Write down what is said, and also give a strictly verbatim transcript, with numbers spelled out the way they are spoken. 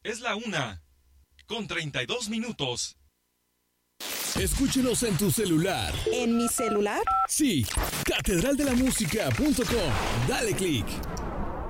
Es la una, con treinta y dos minutos. Escúchenos en tu celular. ¿En mi celular? Sí, catedral de la música punto com. Dale click.